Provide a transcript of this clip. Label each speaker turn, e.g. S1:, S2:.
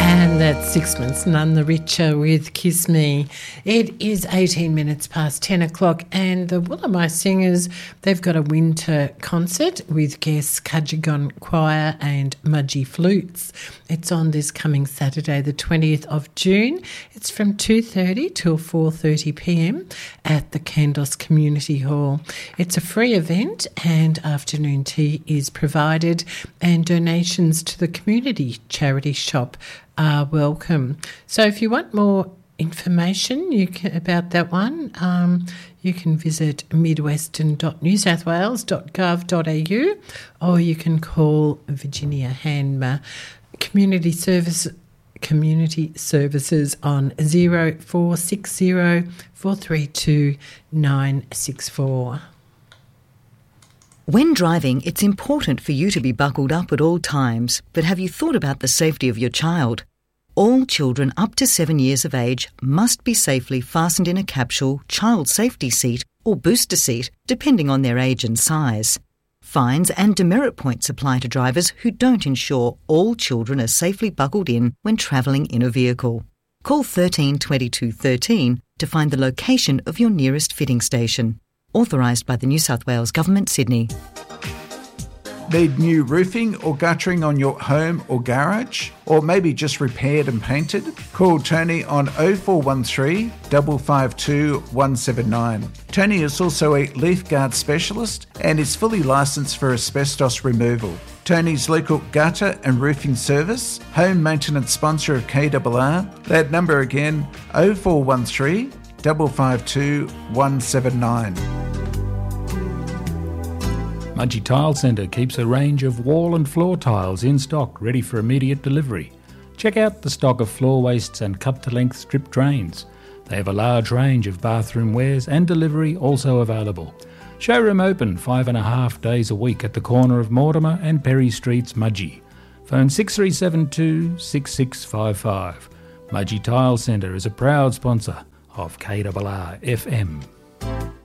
S1: And that's 6 months none the richer with Kiss Me. It is 18 minutes past 10 o'clock and the Woolamai Singers, they've got a winter concert with guests Cudgegon Choir and Mudgee Flutes. It's on this coming Saturday the 20th of June. It's from 2:30 till 4:30pm at the Kandos Community Hall. It's a free event and afternoon tea is provided and donations to the community charity shop are welcome. So if you want more information about that one, you can visit midwestern.newsouthwales.gov.au or you can call Virginia Hanmer Community Services on 0460 432 964.
S2: When driving, it's important for you to be buckled up at all times, but have you thought about the safety of your child? All children up to 7 years of age must be safely fastened in a capsule, child safety seat or booster seat, depending on their age and size. Fines and demerit points apply to drivers who don't ensure all children are safely buckled in when travelling in a vehicle. Call 13 22 13 to find the location of your nearest fitting station. Authorised by the New South Wales Government, Sydney.
S3: Need new roofing or guttering on your home or garage? Or maybe just repaired and painted? Call Tony on 0413 552 179. Tony is also a leaf guard specialist and is fully licensed for asbestos removal. Tony's local gutter and roofing service, home maintenance sponsor of KRR. That number again, 0413 552 179.
S4: Mudgee Tile Centre keeps a range of wall and floor tiles in stock ready for immediate delivery. Check out the stock of floor wastes and cut-to-length strip drains. They have a large range of bathroom wares and delivery also available. Showroom open 5.5 days a week at the corner of Mortimer and Perry Streets, Mudgee. Phone 6372 6655. Mudgee Tile Centre is a proud sponsor of KRR FM.